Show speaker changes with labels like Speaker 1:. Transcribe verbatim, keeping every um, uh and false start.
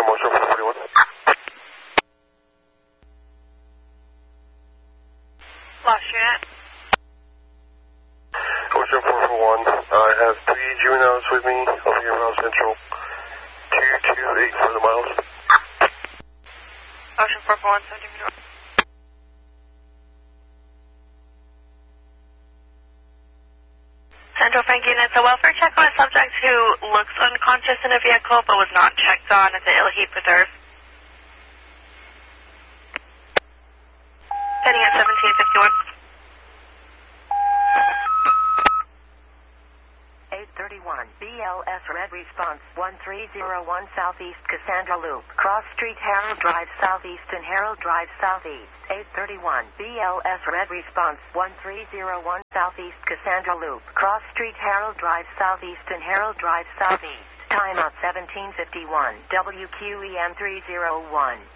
Speaker 1: Union Motion four forty-one.
Speaker 2: Lost unit.
Speaker 1: Ocean four four one, I have three juveniles with me over here around Central. two two eight for the miles.
Speaker 2: Ocean four four one, seventeen feet away. Central Frank unit, a welfare check on a subject who looks unconscious in a vehicle but was not checked on at the Illheap Reserve. Heading at seventeen fifty-one.
Speaker 3: eight thirty-one, B L S Red Response, one three zero one Southeast Cassandra Loop, Cross Street Harold Drive Southeast and Harold Drive Southeast, eight thirty-one, B L S Red Response, one three zero one Southeast Cassandra Loop, Cross Street Harold Drive Southeast and Harold Drive Southeast, timeout seventeen fifty-one, W Q E M three zero one.